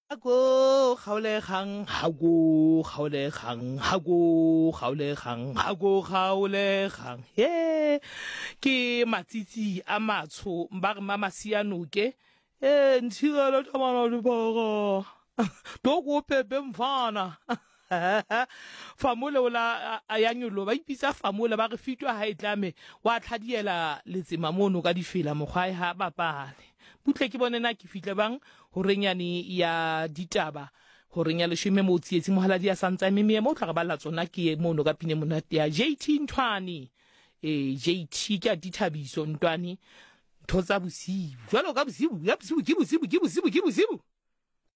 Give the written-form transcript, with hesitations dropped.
Hago khaulegang hago khaulegang hago khaulegang hago khaulegang he ke matsitsi a matsho ba re mama sianuke ntshigelo tsamana le baka doko pepe mfana famole ola ayanyolo ba ipitsa famole ba re fitwa ha itlame wa tlhadiela letsema mono ka difela mogwae ha bapale butle ke bonena ke fitle bang ho renyane ya ditaba ho renya leshome mo tsietsi mohala dia santsa meme mo tla ga balla tsona ke mono ka pine monate ya JT Ntwani JT ke a dithabiso Ntwani thotsa bosibu jwalo ka bosibu ya bosibu ke bosibu